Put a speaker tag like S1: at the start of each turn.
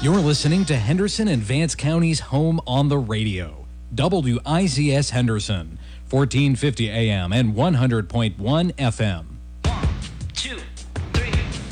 S1: You're listening to Henderson and Vance County's home on the radio. WIZS Henderson, 1450 AM and 100.1 FM.